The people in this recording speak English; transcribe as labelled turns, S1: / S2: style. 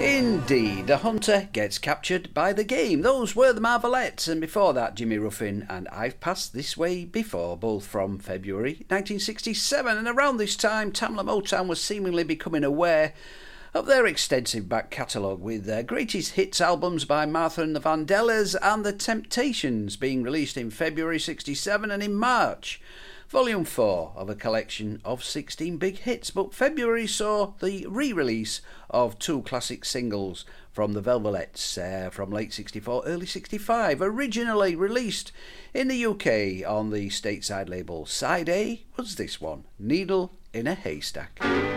S1: Indeed, the hunter gets captured by the game. Those were the Marvelettes, and before that Jimmy Ruffin and I've Passed This Way Before, both from February 1967. And around this time, Tamla Motown was seemingly becoming aware of their extensive back catalogue, with their greatest hits albums by Martha and the Vandellas and The Temptations being released in February 67 and in March. Volume 4 of a collection of 16 big hits, but February saw the re-release of two classic singles from the Velvelettes from late 64, early 65, originally released in the UK on the stateside label. Side A was this one, Needle in a Haystack.